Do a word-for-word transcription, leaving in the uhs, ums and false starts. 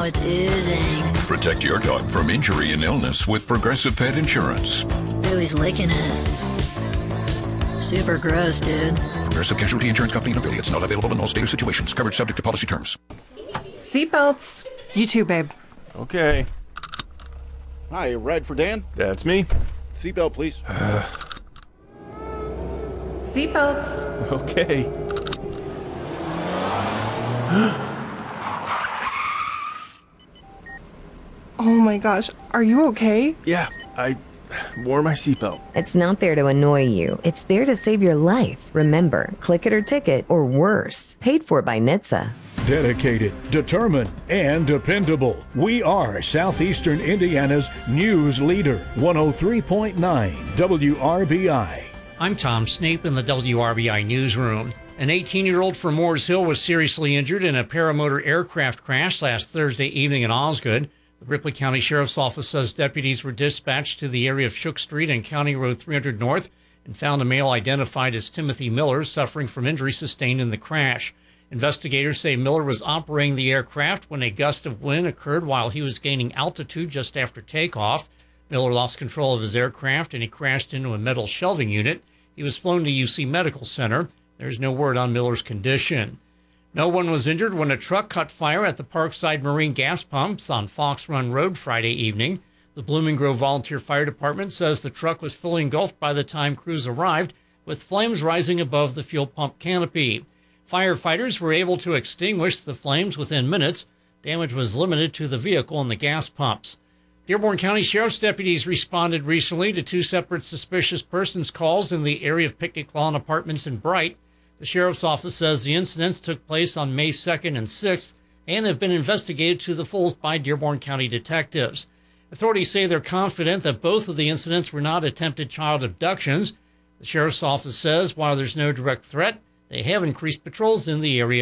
it's oozing. Protect your dog from injury and illness with Progressive Pet Insurance. Ooh, he's licking it. Super gross, dude. Progressive Casualty Insurance Company and affiliates. Not available in all state or situations. Coverage subject to policy terms. Seatbelts. You too, babe. Okay. Hi, ride for Dan? That's me. Seatbelt, please. Seatbelts. Okay. Oh my gosh, are you okay? Yeah, I wore my seatbelt. It's not there to annoy you. It's there to save your life. Remember, click it or ticket, or worse. Paid for by N H T S A. Dedicated, determined, and dependable. We are Southeastern Indiana's news leader. one oh three point nine W R B I. I'm Tom Snape in the W R B I newsroom. An eighteen-year-old from Moores Hill was seriously injured in a paramotor aircraft crash last Thursday evening in Osgood. The Ripley County Sheriff's Office says deputies were dispatched to the area of Shook Street and County Road three hundred North and found a male identified as Timothy Miller suffering from injuries sustained in the crash. Investigators say Miller was operating the aircraft when a gust of wind occurred while he was gaining altitude just after takeoff. Miller lost control of his aircraft and he crashed into a metal shelving unit. He was flown to U C Medical Center. There's no word on Miller's condition. No one was injured when a truck caught fire at the Parkside Marine gas pumps on Fox Run Road Friday evening. The Blooming Grove Volunteer Fire Department says the truck was fully engulfed by the time crews arrived, with flames rising above the fuel pump canopy. Firefighters were able to extinguish the flames within minutes. Damage was limited to the vehicle and the gas pumps. Dearborn County Sheriff's deputies responded recently to two separate suspicious persons calls in the area of Picnic Lawn Apartments in Bright. The Sheriff's Office says the incidents took place on May second and sixth and have been investigated to the fullest by Dearborn County detectives. Authorities say they're confident that both of the incidents were not attempted child abductions. The Sheriff's Office says while there's no direct threat, they have increased patrols in the area.